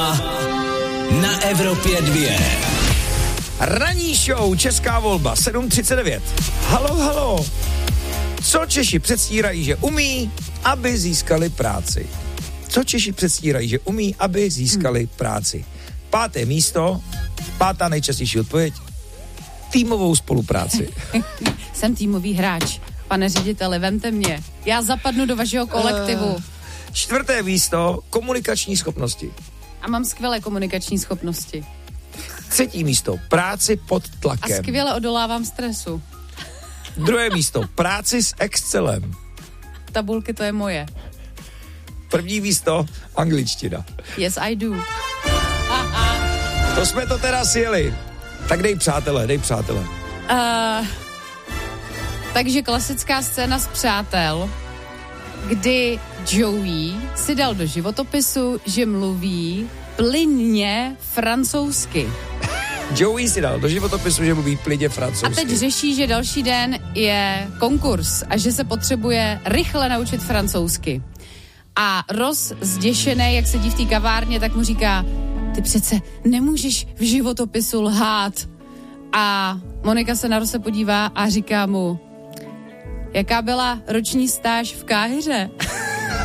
Na Evropě 2. Ranní show Česká volba 7:39. Halo. Co Češi předstírají, že umí, aby získali práci? Práci. 5. místo, 5. nejčastější odpověď, týmovou spolupráci. Jsem týmový hráč. Pane řediteli, vemte mě. Já zapadnu do vašeho kolektivu. 4. místo, komunikační schopnosti. A mám skvělé komunikační schopnosti. 3. místo, práci pod A tlakem. skvěle odolávám stresu. 2. místo, práci s Excelem. Tabulky, to je moje. 1. místo, angličtina. Yes, I do. To jsme to teda sjeli. Tak dej přátelé. Takže klasická scéna z Přátel, kdy Joey si dal do životopisu, že mluví plynně francouzsky. Joey si dal do životopisu, že mluví plynně francouzsky. A teď řeší, že další den je konkurs a že se potřebuje rychle naučit francouzsky. A Ross, zděšený, jak sedí v té kavárně, tak mu říká, ty přece nemůžeš v životopisu lhát. A Monika se na Rosse podívá a říká mu, jaká byla roční stáž v Káhiře?